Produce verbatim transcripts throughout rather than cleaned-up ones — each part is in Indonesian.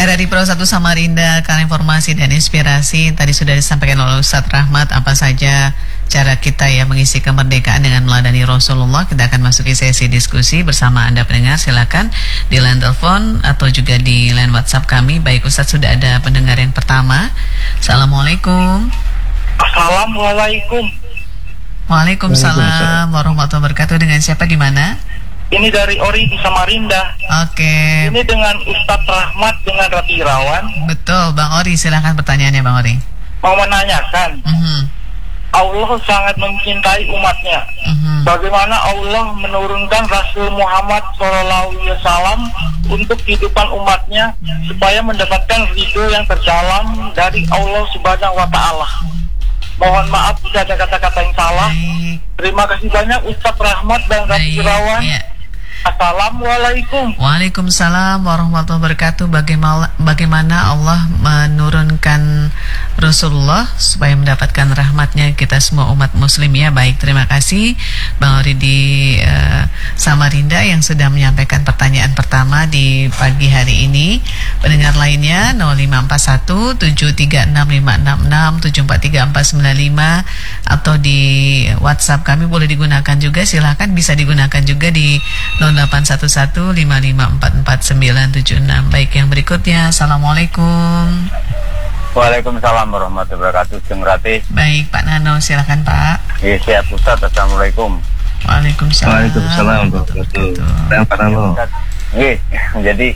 Ada di Pro satu Samarinda, karena informasi dan inspirasi tadi sudah disampaikan oleh Ustadz Rahmat apa saja cara kita ya mengisi kemerdekaan dengan meladani Rasulullah. Kita akan masuki sesi diskusi bersama Anda pendengar. Silakan di line telepon atau juga di line WhatsApp kami. Baik Ustadz, sudah ada pendengar yang pertama. Assalamualaikum. Assalamualaikum. Waalaikumsalam warahmatullahi wabarakatuh. Dengan siapa, di mana? Ini dari Ori di Samarinda. Oke. Ini dengan Ustadz Rahmat dengan Rati Irawan. Betul, Bang Ori. Silakan pertanyaannya, Bang Ori. Mau menanyakan, Mm-hmm. Allah sangat mencintai umatnya. Mm-hmm. Bagaimana Allah menurunkan Rasul Muhammad shallallahu alaihi wasallam untuk kehidupan umatnya supaya mendapatkan ridho yang terdalam dari Allah Subhanahu wa Ta'ala. Mohon maaf jika ada kata-kata yang salah. Baik. Terima kasih banyak Ustadz Rahmat dan Rati Baik, Irawan. ya. Assalamualaikum. Waalaikumsalam warahmatullahi wabarakatuh. Bagaimana, bagaimana Allah menurunkan Rasulullah supaya mendapatkan rahmatnya kita semua umat muslim ya. Baik, terima kasih Bang Ori di uh, Samarinda yang sudah menyampaikan pertanyaan pertama di pagi hari ini. Pendengar lainnya nol lima empat satu tujuh tiga enam lima enam enam tujuh empat tiga empat sembilan lima atau di WhatsApp kami boleh digunakan juga. Silakan, bisa digunakan juga di nol delapan satu satu lima lima empat empat sembilan tujuh enam. Baik, yang berikutnya. Assalamualaikum. Waalaikumsalam warahmatullahi wabarakatuh. Jeng Rati. Baik, Pak Nano, silakan Pak. Ya, siap Ustaz. Assalamualaikum. Waalaikumsalam. Waalaikumsalam warahmatullahi wabarakatuh. Pak Nano. Oke, jadi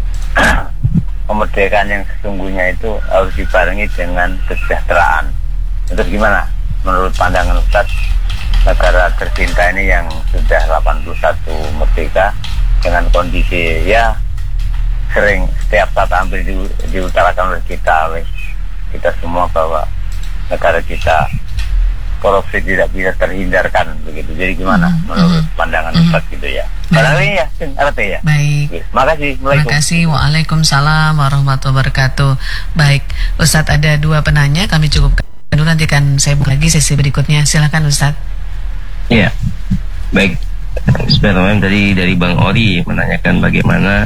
kemerdekaan yang sesungguhnya itu harus dibarengi dengan kesejahteraan. Itu gimana menurut pandangan Ustaz? Negara tercinta ini yang sudah delapan puluh satu merdeka dengan kondisi ya sering setiap saat hampir di, diutarakan oleh kita oleh kita semua bahwa negara kita korupsi tidak bisa terhindarkan begitu. Jadi gimana mm-hmm. menurut pandangan mm-hmm. Ustaz gitu ya? Barangkali ya, arti ya. Baik. Makasih. Terima kasih. Waalaikumsalam warahmatullahi wabarakatuh. Baik, Ustadz, ada dua penanya, kami cukupkan dulu, nanti kan saya buka lagi sesi berikutnya. Silakan Ustadz. Ya, baik. Sebenarnya dari dari Bang Ori menanyakan bagaimana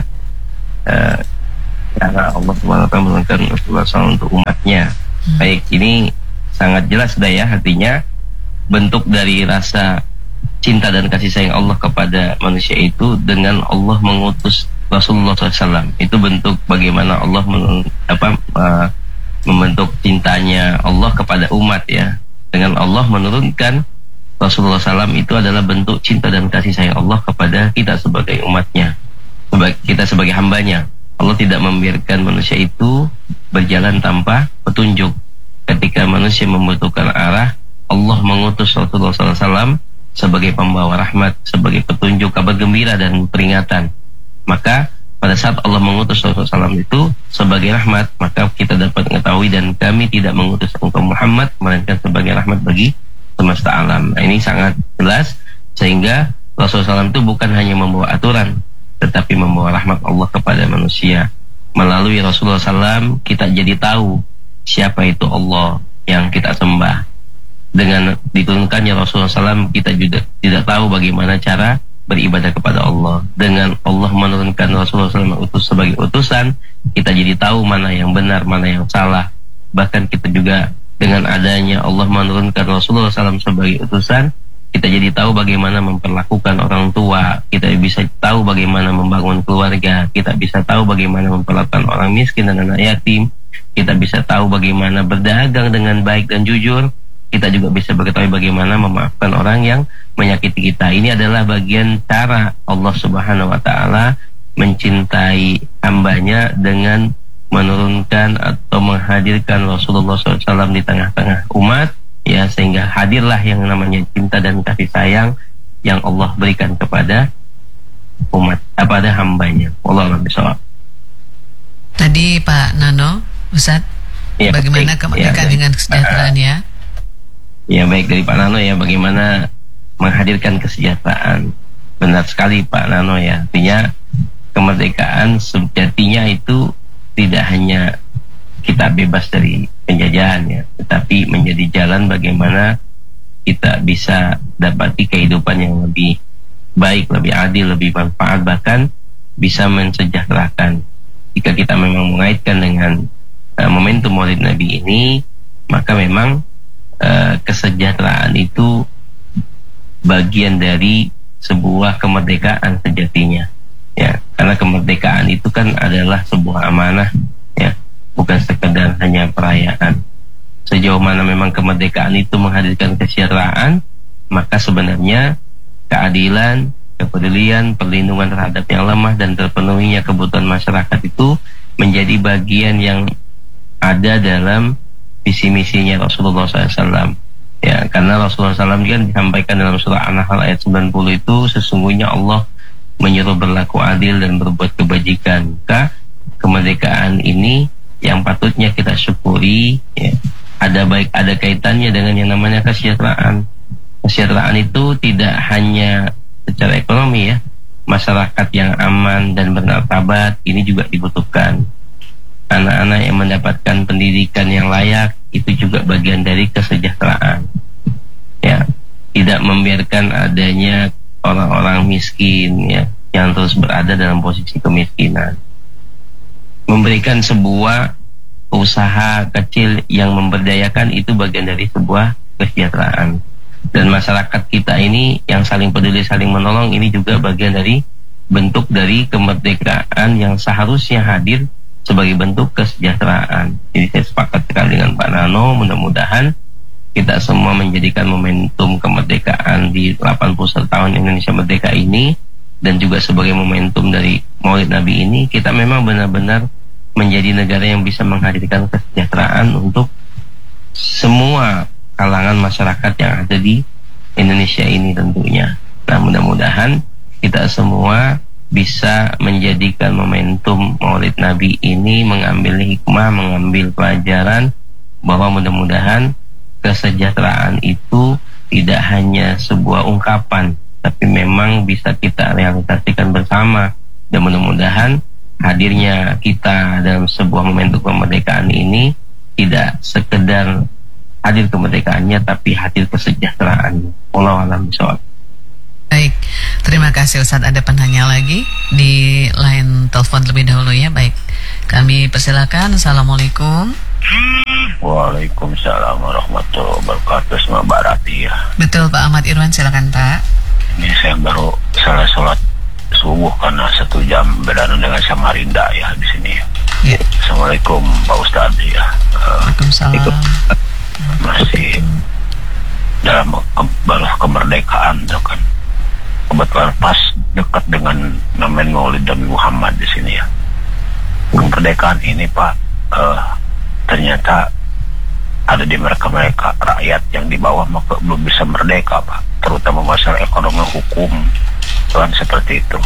uh, cara Allah subhanahu wa taala menurunkan Rasulullah shallallahu alaihi wasallam untuk umatnya. Hmm. Baik, ini sangat jelas sudah ya, artinya bentuk dari rasa cinta dan kasih sayang Allah kepada manusia itu dengan Allah mengutus Rasulullah shallallahu alaihi wasallam. Itu bentuk bagaimana Allah men, apa, uh, membentuk cintanya Allah kepada umat ya. Dengan Allah menurunkan Rasulullah shallallahu alaihi wasallam itu adalah bentuk cinta dan kasih sayang Allah kepada kita sebagai umatnya, sebagai kita sebagai hambanya. Allah tidak membiarkan manusia itu berjalan tanpa petunjuk. Ketika manusia membutuhkan arah, Allah mengutus Rasulullah shallallahu alaihi wasallam sebagai pembawa rahmat, sebagai petunjuk, kabar gembira dan peringatan. Maka pada saat Allah mengutus Rasulullah shallallahu alaihi wasallam itu sebagai rahmat, maka kita dapat mengetahui dan kami tidak mengutus engkau Muhammad melainkan sebagai rahmat bagi semesta alam. Nah, ini sangat jelas, sehingga Rasulullah shallallahu alaihi wasallam itu bukan hanya membawa aturan, tetapi membawa rahmat Allah kepada manusia. Melalui Rasulullah shallallahu alaihi wasallam kita jadi tahu siapa itu Allah yang kita sembah. Dengan diturunkannya Rasulullah shallallahu alaihi wasallam kita juga tidak tahu bagaimana cara beribadah kepada Allah. Dengan Allah menurunkan Rasulullah shallallahu alaihi wasallam utus sebagai utusan, kita jadi tahu mana yang benar, mana yang salah. Bahkan kita juga dengan adanya Allah menurunkan Rasulullah shallallahu alaihi wasallam sebagai utusan, kita jadi tahu bagaimana memperlakukan orang tua, kita bisa tahu bagaimana membangun keluarga, kita bisa tahu bagaimana memperlakukan orang miskin dan anak yatim, kita bisa tahu bagaimana berdagang dengan baik dan jujur, kita juga bisa mengetahui bagaimana memaafkan orang yang menyakiti kita. Ini adalah bagian cara Allah subhanahu wa ta'ala mencintai hambanya dengan menurunkan atau menghadirkan Rasulullah shallallahu alaihi wasallam di tengah-tengah umat ya, sehingga hadirlah yang namanya cinta dan kasih sayang yang Allah berikan kepada umat, kepada hambanya. Wallahu a'lam bishawab. Tadi Pak Nano, Ustadz, ya, bagaimana kemerdekaan ya, dengan kesejahteraan ya? Ya, baik, dari Pak Nano ya, bagaimana menghadirkan kesejahteraan. Benar sekali Pak Nano ya, artinya kemerdekaan sejatinya itu tidak hanya kita bebas dari penjajahan ya, tetapi menjadi jalan bagaimana kita bisa dapati kehidupan yang lebih baik, lebih adil, lebih manfaat, bahkan bisa mensejahterakan jika kita memang mengaitkan dengan uh, momentum Maulid Nabi ini, maka memang uh, kesejahteraan itu bagian dari sebuah kemerdekaan sejatinya, ya, karena kemerdekaan itu kan adalah sebuah amanah, ya, bukan sekedar hanya perayaan. Sejauh mana memang kemerdekaan itu menghadirkan kesejahteraan, maka sebenarnya keadilan, kepedulian, perlindungan terhadap yang lemah dan terpenuhinya kebutuhan masyarakat itu menjadi bagian yang ada dalam visi misinya Rasulullah shallallahu alaihi wasallam. Ya, karena Rasulullah shallallahu alaihi wasallam kan disampaikan dalam surah An-Nahl ayat sembilan puluh itu, sesungguhnya Allah menyuruh berlaku adil dan berbuat kebajikan. Maka kemerdekaan ini yang patutnya kita syukuri, ya, ada baik ada kaitannya dengan yang namanya kesejahteraan. Kesejahteraan itu tidak hanya secara ekonomi, ya, masyarakat yang aman dan bermartabat ini juga dibutuhkan. Anak-anak yang mendapatkan pendidikan yang layak itu juga bagian dari kesejahteraan. Ya, tidak membiarkan adanya orang-orang miskin, ya, yang terus berada dalam posisi kemiskinan. Memberikan sebuah usaha kecil yang memberdayakan itu bagian dari sebuah kesejahteraan. Dan masyarakat kita ini yang saling peduli, saling menolong, ini juga bagian dari bentuk dari kemerdekaan yang seharusnya hadir sebagai bentuk kesejahteraan. Jadi saya sepakat sekali dengan Pak Nano, mudah-mudahan kita semua menjadikan momentum kemerdekaan di delapan puluh satu tahun Indonesia Merdeka ini, dan juga sebagai momentum dari Maulid Nabi ini, kita memang benar-benar menjadi negara yang bisa menghadirkan kesejahteraan untuk semua kalangan masyarakat yang ada di Indonesia ini tentunya. Nah, mudah-mudahan kita semua bisa menjadikan momentum Maulid Nabi ini mengambil hikmah, mengambil pelajaran bahwa mudah-mudahan kesejahteraan itu tidak hanya sebuah ungkapan, tapi memang bisa kita realisasikan bersama. Dan mudah-mudahan hadirnya kita dalam sebuah momentum kemerdekaan ini tidak sekedar hadir kemerdekaannya, tapi hadir kesejahteraan. Wallahu a'lam bishawab. Baik, terima kasih Ustadz. Ada penanya lagi di line telepon lebih dahulu, ya. Baik, kami persilakan. Assalamualaikum. Waalaikumsalam warahmatullahi wabarakatuh. Semoga Barati, ya. Betul, Pak Ahmad Irwan, silakan Pak. Ini saya baru salah sholat subuh karena satu jam beda dengan Samarinda, ya, di sini. Ya. Assalamualaikum Pak Ustadz, ya. Waalaikumsalam. Masih dalam ke, baru kemerdekaan tuh kan, kebetulan pas dekat dengan momen Maulid Nabi Muhammad di sini, ya. Kemerdekaan ini Pak, uh, ternyata ada di mereka-mereka rakyat yang di bawah maka belum bisa merdeka Pak, terutama masalah ekonomi, hukum, kan seperti itu.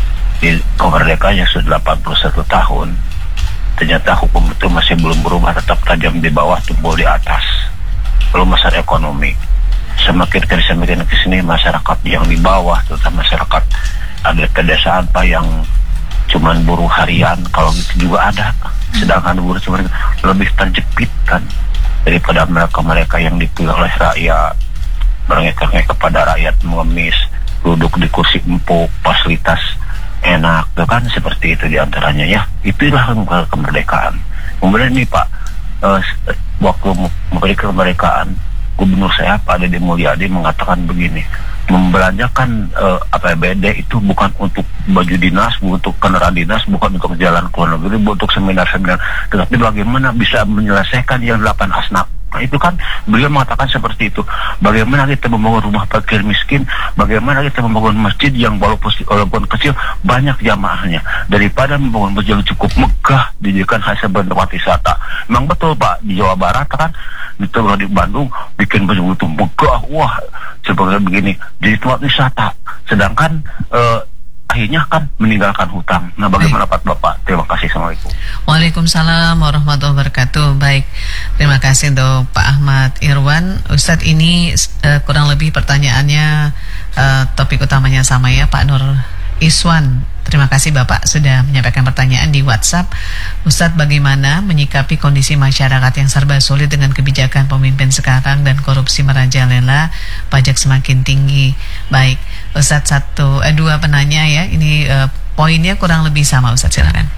Di kemerdekaannya sudah delapan puluh satu tahun, ternyata hukum itu masih belum berubah, tetap tajam di bawah, tumbuh di atas. Lalu masalah ekonomi, semakin ke semakin ke sini masyarakat yang di bawah, terutama masyarakat ada pedesaan Pak yang cuman buruh harian, kalau gitu juga ada. Sedangkan buruh cuman lebih terjepit kan daripada mereka-mereka yang dipilih oleh rakyat, mereka-mereka kepada rakyat mengemis, duduk di kursi empuk, fasilitas enak, tuh kan seperti itu diantaranya, ya. Itulah kemerdekaan. Kemudian nih Pak, uh, waktu memberikan kemerdekaan, Gubernur saya Pak Deddy Mulyadi mengatakan begini, membelanjakan uh, A P B D itu bukan untuk baju dinas, untuk kendaraan dinas, bukan untuk jalan ke luar negeri, untuk seminar-seminar, tetapi bagaimana bisa menyelesaikan yang delapan asnaf. Nah, itu kan beliau mengatakan seperti itu. Bagaimana kita membangun rumah fakir miskin, bagaimana kita membangun masjid yang walaupun, walaupun kecil banyak jamaahnya, daripada membangun masjid yang cukup megah dijadikan hasil tempat wisata. Memang betul Pak, di Jawa Barat kan, itu di Bandung bikin masjid itu megah, wah seperti begini jadi tempat wisata, sedangkan eh, akhirnya kan meninggalkan hutang. Nah, bagaimana Pak Bapak? Terima kasih. Assalamualaikum. Waalaikumsalam warahmatullahi wabarakatuh. Baik, terima kasih untuk Pak Ahmad Irwan. Ustadz, ini uh, kurang lebih pertanyaannya, uh, topik utamanya sama, ya, Pak Nur Iswan. Terima kasih Bapak sudah menyampaikan pertanyaan di WhatsApp. Ustadz, bagaimana menyikapi kondisi masyarakat yang serba sulit dengan kebijakan pemimpin sekarang dan korupsi merajalela, pajak semakin tinggi? Baik, Ustadz, satu, eh, dua penanya, ya. Ini eh, poinnya kurang lebih sama, Ustadz, silakan.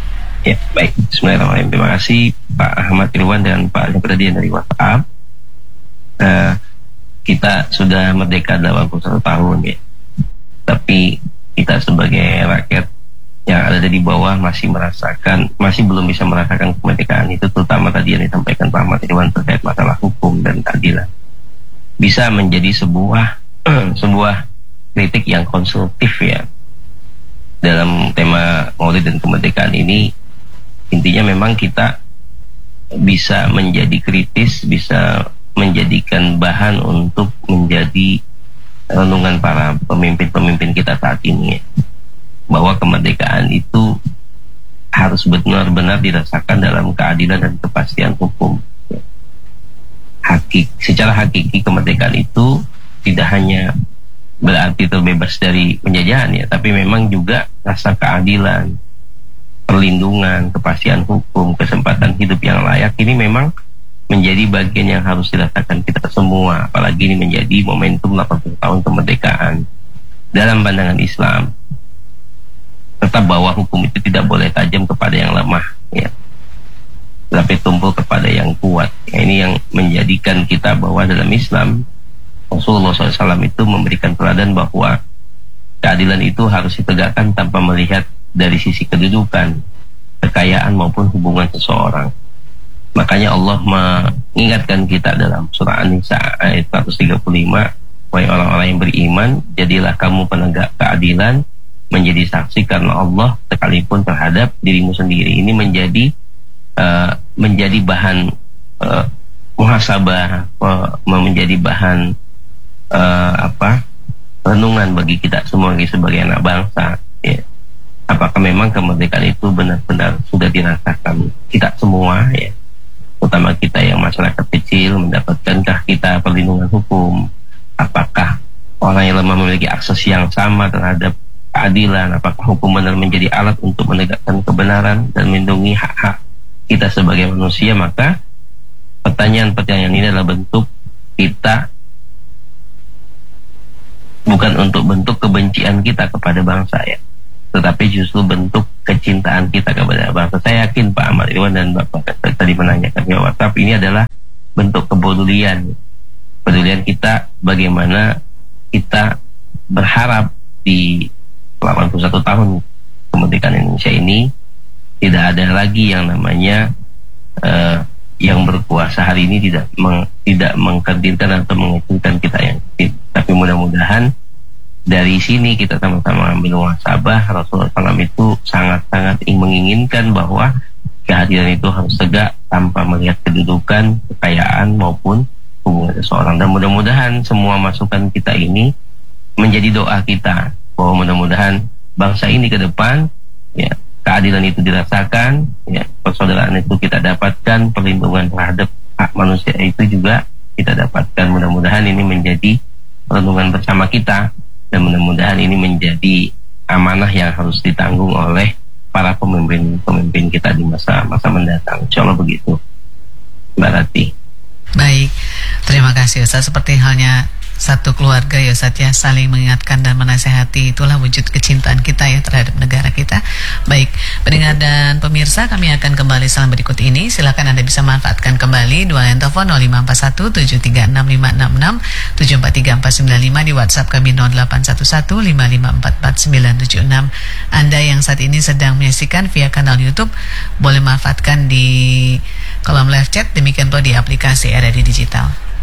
Ya, baik. Bismillahirrahmanirrahim. Terima kasih Pak Ahmad Irwan dan Pak Libradian dari WhatsApp. Uh, kita sudah merdeka delapan puluh satu tahun ya. Tapi kita sebagai rakyat yang ada di bawah masih merasakan, masih belum bisa merasakan kemerdekaan itu, terutama tadi yang disampaikan Pak Ahmad Irwan terkait masalah hukum dan keadilan. Bisa menjadi sebuah sebuah kritik yang konstruktif ya. Dalam tema Maulid dan kemerdekaan ini, intinya memang kita bisa menjadi kritis, bisa menjadikan bahan untuk menjadi renungan para pemimpin-pemimpin kita saat ini, bahwa kemerdekaan itu harus benar-benar dirasakan dalam keadilan dan kepastian hukum. Hakik, secara hakiki kemerdekaan itu tidak hanya berarti terbebas dari penjajahan ya, tapi memang juga rasa keadilan, perlindungan, kepastian hukum, kesempatan hidup yang layak ini memang menjadi bagian yang harus dirasakan kita semua. Apalagi ini menjadi momentum delapan puluh tahun kemerdekaan. Dalam pandangan Islam, tetap bahwa hukum itu tidak boleh tajam kepada yang lemah ya, tapi tumpul kepada yang kuat ya. Ini yang menjadikan kita bahwa dalam Islam, Rasulullah shallallahu alaihi wasallam itu memberikan teladan bahwa keadilan itu harus ditegakkan tanpa melihat dari sisi kedudukan, kekayaan maupun hubungan seseorang. Makanya Allah mengingatkan kita dalam surah An-Nisa ayat seratus tiga puluh lima, wahai orang-orang yang beriman, jadilah kamu penegak keadilan, menjadi saksi karena Allah sekalipun terhadap dirimu sendiri. Ini menjadi uh, menjadi bahan uh, muhasabah, uh, menjadi bahan uh, apa renungan bagi kita semua sebagai anak bangsa ya. Apakah memang kemerdekaan itu benar-benar sudah dirasakan kita semua ya, terutama kita yang masyarakat kecil, mendapatkankah kita perlindungan hukum? Apakah orang yang lemah memiliki akses yang sama terhadap keadilan? Apakah hukum benar menjadi alat untuk menegakkan kebenaran dan melindungi hak-hak kita sebagai manusia? Maka pertanyaan-pertanyaan ini adalah bentuk kita, bukan untuk bentuk kebencian kita kepada bangsa ya, tetapi justru bentuk kecintaan kita kepada bangsa. Saya yakin Pak Ahmad Irwan dan Bapak tadi menanyakan di WhatsApp, ini adalah bentuk kepedulian, kepedulian kita bagaimana kita berharap di delapan puluh satu tahun kemerdekaan Indonesia ini tidak ada lagi yang namanya uh, yang berkuasa hari ini tidak meng, tidak mengkerdilkan atau mengizinkan kita yang kecil. Tapi mudah-mudahan dari sini kita sama-sama ambil muhasabah. Rasulullah shallallahu alaihi wasallam itu sangat-sangat menginginkan bahwa keadilan itu harus tegak tanpa melihat kedudukan, kekayaan maupun hubungan seseorang. Dan mudah-mudahan semua masukan kita ini menjadi doa kita, bahwa mudah-mudahan bangsa ini ke depan ya, keadilan itu dirasakan ya, persaudaraan itu kita dapatkan, perlindungan terhadap hak manusia itu juga kita dapatkan. Mudah-mudahan ini menjadi renungan bersama kita, dan mudah-mudahan ini menjadi amanah yang harus ditanggung oleh para pemimpin-pemimpin kita di masa-masa mendatang. Insya Allah begitu, Mbak Rati. Baik, terima kasih Ustaz. Seperti halnya satu keluarga ya Ustaz ya, saling mengingatkan dan menasehati, itulah wujud kecintaan kita ya terhadap negara kita. Baik, pendengar dan pemirsa, kami akan kembali setelah berikut ini. Silakan Anda bisa manfaatkan kembali dua line telepon nol lima empat satu tujuh tiga enam lima enam enam tujuh empat tiga empat sembilan lima, di WhatsApp kami nol delapan satu satu lima lima empat empat sembilan tujuh enam. Anda yang saat ini sedang menyaksikan via kanal YouTube boleh manfaatkan di kolom live chat, demikian pula di aplikasi R R I Digital.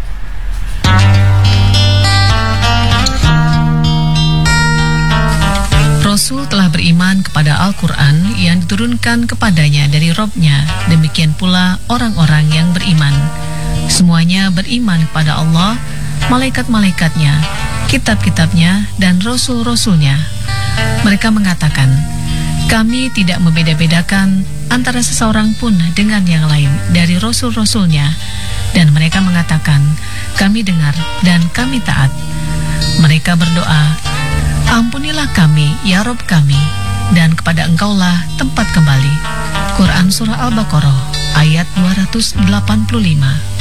Rasul telah beriman kepada Al-Quran yang diturunkan kepadanya dari Robnya. Demikian pula orang-orang yang beriman. Semuanya beriman kepada Allah, malaikat-malaikatnya, kitab-kitabnya, dan rasul-rasulnya. Mereka mengatakan, kami tidak membeda-bedakan antara seseorang pun dengan yang lain dari rasul-rasulnya. Dan mereka mengatakan, kami dengar dan kami taat. Mereka berdoa, ampunilah kami, ya Rob kami, dan kepada Engkaulah tempat kembali. Quran Surah Al-Baqarah ayat dua ratus delapan puluh lima.